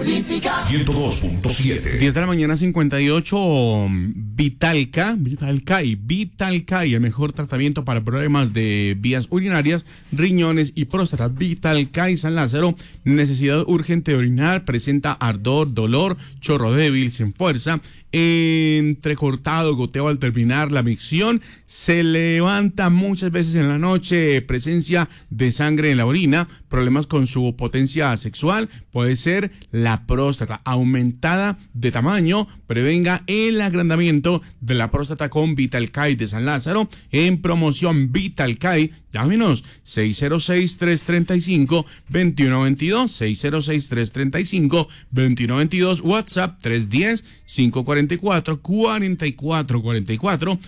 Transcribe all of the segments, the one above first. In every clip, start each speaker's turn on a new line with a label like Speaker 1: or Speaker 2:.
Speaker 1: Olímpica 102.7.
Speaker 2: 10 de la mañana 58. Vitalca, el mejor tratamiento para problemas de vías urinarias, riñones y próstata. Vitalca y San Lázaro, necesidad urgente de orinar, presenta ardor, dolor, chorro débil, sin fuerza, entrecortado, goteo al terminar la micción, se levanta muchas veces en la noche, presencia de sangre en la orina, problemas con su potencia sexual, puede ser la próstata aumentada de tamaño. Prevenga el agrandamiento de la próstata con Vitalcay de San Lázaro, en promoción Vitalcay. Llámenos 606-335-2122, 606-335-2122, WhatsApp 310-544-4444,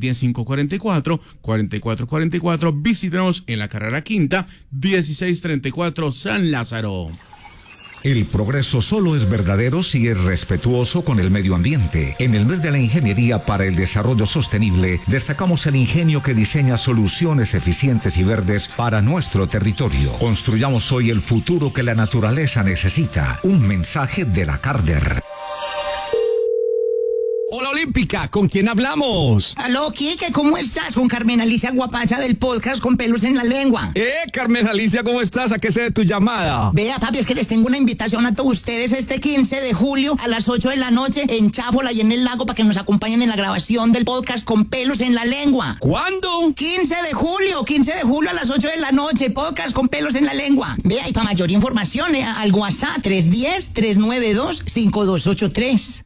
Speaker 2: 310-544-4444. Visítenos en la carrera quinta, 1634 San Lázaro.
Speaker 3: El progreso solo es verdadero si es respetuoso con el medio ambiente. En el mes de la Ingeniería para el Desarrollo Sostenible, destacamos el ingenio que diseña soluciones eficientes y verdes para nuestro territorio. Construyamos hoy el futuro que la naturaleza necesita. Un mensaje de la Carder.
Speaker 4: Hola Olímpica, ¿con quién hablamos?
Speaker 5: Aló, Quique, ¿cómo estás? Con Carmen Alicia Guapacha del podcast Con Pelos en la Lengua.
Speaker 4: Carmen Alicia, ¿cómo estás? ¿A qué se debe tu llamada?
Speaker 5: Vea, papi, es que les tengo una invitación a todos ustedes este 15 de julio a las 8 de la noche en Cháfola y en el lago para que nos acompañen en la grabación del podcast Con Pelos en la Lengua.
Speaker 4: ¿Cuándo?
Speaker 5: 15 de julio a las 8 de la noche, podcast Con Pelos en la Lengua. Vea, y para mayor información, al WhatsApp 310-392-5283.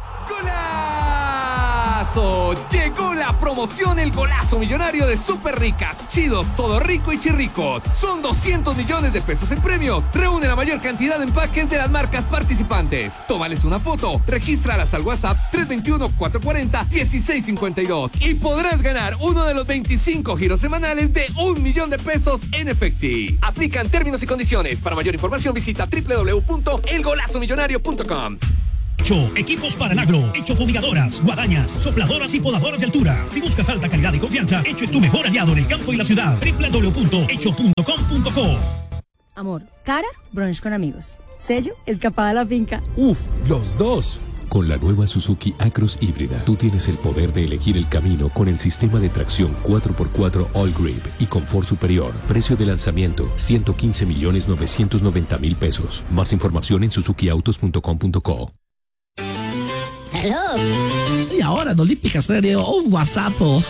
Speaker 6: Llegó la promoción El Golazo Millonario de Super Ricas, Chidos, Todo Rico y Chirricos. Son 200 millones de pesos en premios. Reúne la mayor cantidad de empaques de las marcas participantes. Tómales una foto, regístralas al WhatsApp 321-440-1652 y podrás ganar uno de los 25 giros semanales de 1 millón de pesos en efectivo. Aplican términos y condiciones. Para mayor información visita www.elgolazomillonario.com.
Speaker 7: Equipos para el agro, fumigadoras, guadañas, sopladoras y podadoras de altura. Si buscas alta calidad y confianza, es tu mejor aliado en el campo y la ciudad. www.hecho.com.co.
Speaker 8: Amor, cara, brunch con amigos. Sello, escapada a la finca.
Speaker 9: Uf, los dos. Con la nueva Suzuki Acros híbrida, tú tienes el poder de elegir el camino con el sistema de tracción 4x4 All Grip y confort superior. Precio de lanzamiento, 115.990.000 pesos. Más información en suzukiautos.com.co.
Speaker 10: Hello.
Speaker 11: Y ahora en Olímpica Stereo, un WhatsApp.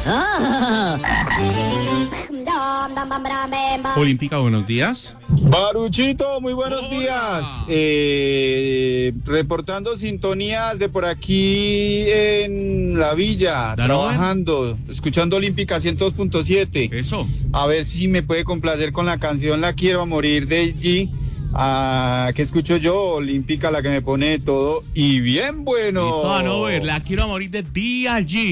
Speaker 2: Olímpica, buenos días.
Speaker 12: Baruchito, muy buenos días. Reportando sintonías de por aquí en la villa, trabajando, escuchando Olímpica 102.7.
Speaker 2: Eso.
Speaker 12: A ver si me puede complacer con la canción La Quiero a Morir de G. Que escucho yo, Olímpica, la que me pone todo y bien bueno.
Speaker 2: Listo, Hanover, La Quiero a Morir de D.A.G.